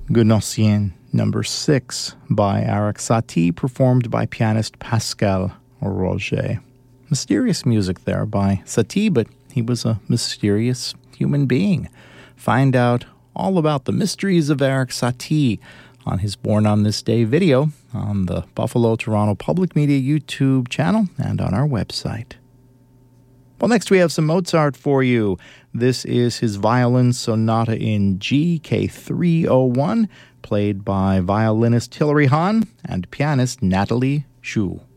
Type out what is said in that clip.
Gnossien number 6 by Arak Satie, performed by pianist Pascal Roger. Mysterious music there by Satie, but he was a mysterious human being. Find out all about the mysteries of Arak Satie on his Born on This Day video on the Buffalo Toronto Public Media YouTube channel and on our website. Well, next we have some Mozart for you. This is his Violin Sonata in G, K301, played by violinist Hilary Hahn and pianist Natalie Schuh.